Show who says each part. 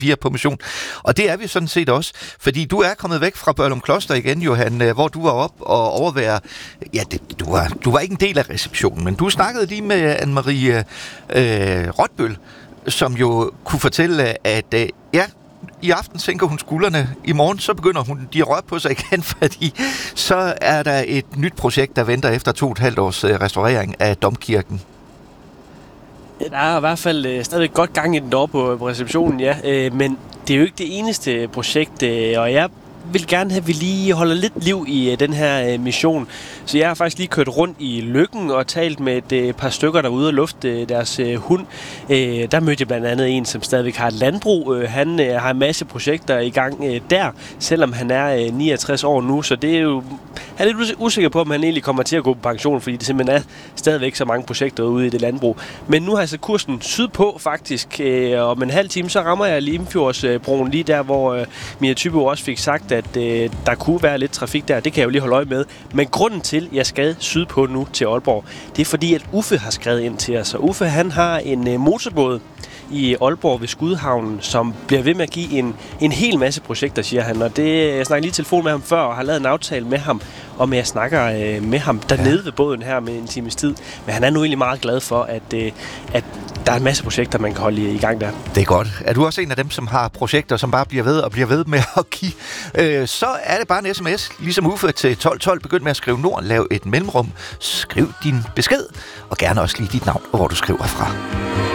Speaker 1: vi er på mission. Og det er vi sådan set også, fordi du er kommet væk fra Børglum Kloster igen, Johan, hvor du var op og overvære... Ja, du var ikke en del af receptionen, men du snakkede lige med Anne-Marie Rotbøl, som jo kunne fortælle, at i aften sænker hun skuldrene. I morgen så begynder hun de at røre på sig igen, fordi så er der et nyt projekt, der venter efter 2,5 års restaurering af Domkirken.
Speaker 2: Ja, der er i hvert fald stadig godt gang i den deroppe på receptionen, ja. Men det er jo ikke det eneste projekt, og jeg vil gerne have, at vi lige holder lidt liv i den her mission. Så jeg har faktisk lige kørt rundt i Løkken og talt med et par stykker derude og lufte deres hund. Der mødte jeg blandt andet en, som stadigvæk har et landbrug. Han har en masse projekter i gang der, selvom han er 69 år nu. Så det er jo... Han er lidt usikker på, om han egentlig kommer til at gå på pension, fordi det simpelthen er stadigvæk så mange projekter ude i det landbrug. Men nu har jeg så kursen sydpå faktisk. Om en halv time, så rammer jeg Limfjordsbroen lige der, hvor Mia Thybo også fik sagt, at der kunne være lidt trafik der. Det kan jeg jo lige holde øje med. Men grunden til, at jeg skal sydpå nu til Aalborg, det er fordi, at Uffe har skrevet ind til os. Og Uffe, han har en motorbåd i Aalborg ved Skudhavnen, som bliver ved med at give en hel masse projekter, siger han. Og jeg snakker lige telefon med ham før, og har lavet en aftale med ham, om jeg snakker med ham dernede ved båden her med en times tid. Men han er nu egentlig meget glad for, at der er en masse projekter, man kan holde i gang der.
Speaker 1: Det er godt. Er du også en af dem, som har projekter, som bare bliver ved med at give? Så er det bare en sms, ligesom Uffe til 1212. Begynd med at skrive Nord, lav et mellemrum, skriv din besked, og gerne også lige dit navn, hvor du skriver fra.